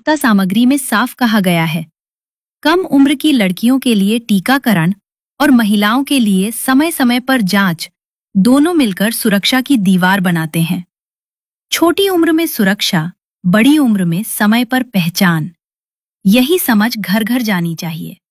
वार्ता सामग्री में साफ कहा गया है। कम उम्र की लड़कियों के लिए टीकाकरण और महिलाओं के लिए समय समय पर जांच दोनों मिलकर सुरक्षा की दीवार बनाते हैं। छोटी उम्र में सुरक्षा, बड़ी उम्र में समय पर पहचान, यही समझ घर घर जानी चाहिए।